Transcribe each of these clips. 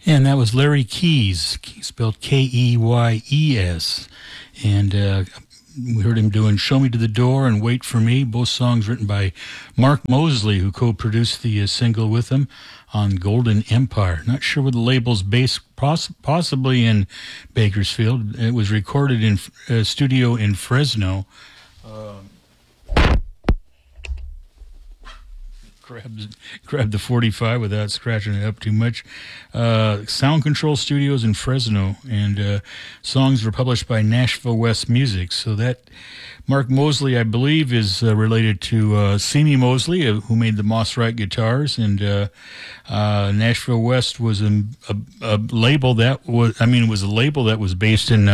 And that was Larry Keyes, spelled Keyes. And we heard him doing Show Me to the Door and Wait for Me, both songs written by Mark Mosley, who co-produced the single with him on Golden Empire. Not sure where the label's based, possibly in Bakersfield. It was recorded in a studio in Fresno. Grab the 45 without scratching it up too much. Sound Control Studios in Fresno, and songs were published by Nashville West Music. So that Mark Mosley, I believe, is related to Simi Mosley, who made the Moss Wright guitars, and Nashville West was a label that was, it was a label that was based in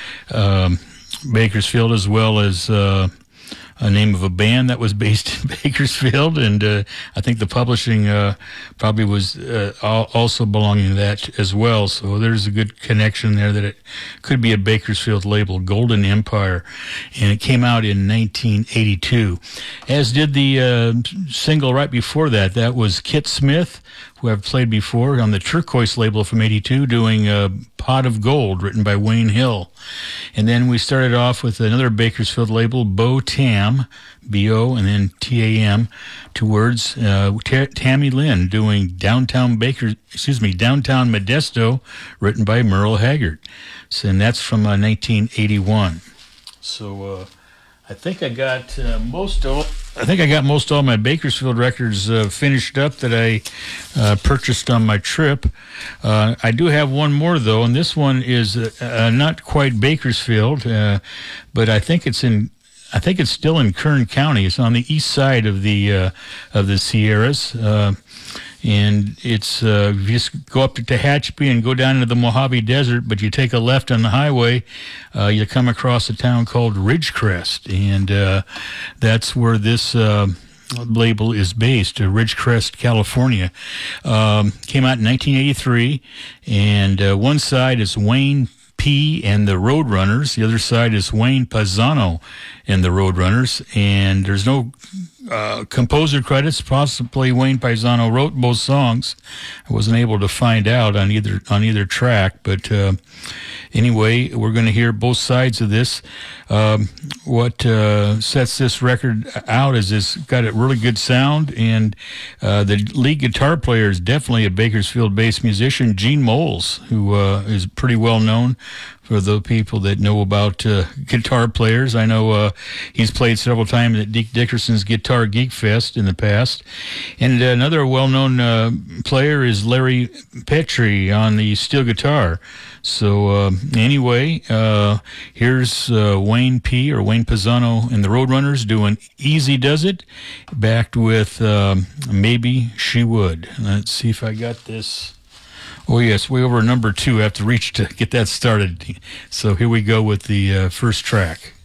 Bakersfield, as well as a name of a band that was based in Bakersfield, and I think the publishing probably was also belonging to that as well. So there's a good connection there that it could be a Bakersfield label, Golden Empire, and it came out in 1982. As did the single right before that. That was Kit Smith, who I've played before on the Turquoise label from 82, doing Pot of Gold, written by Wayne Hill. And then we started off with another Bakersfield label, Bo Tam, B-O, and then T-A-M, two words, Tammy Lynn, doing Downtown Modesto, written by Merle Haggard. So, and that's from 1981. So I think I got most all my Bakersfield records finished up that I purchased on my trip. I do have one more though, and this one is not quite Bakersfield, but I think it's still in Kern County. It's on the east side of the Sierras. And it's you just go up to Tehachapi and go down into the Mojave Desert, but you take a left on the highway, you come across a town called Ridgecrest, and that's where this label is based, Ridgecrest, California. Came out in 1983, and one side is Wayne P. and the Roadrunners. The other side is Wayne Pisano and the Roadrunners, and there's no composer credits. Possibly Wayne Pisano wrote both songs. I wasn't able to find out on either track, but anyway, we're going to hear both sides of this. What sets this record out is it's got a really good sound, and the lead guitar player is definitely a Bakersfield-based musician, Gene Moles, who is pretty well known for the people that know about guitar players. I know he's played several times at Dick Dickerson's Guitar Geek Fest in the past. And another well-known player is Larry Petrie on the steel guitar. So anyway, here's Wayne P. or Wayne Pisano and the Roadrunners doing Easy Does It, backed with Maybe She Would. Let's see if I got this. Oh, yes, way over number 2. I have to reach to get that started. So here we go with the first track.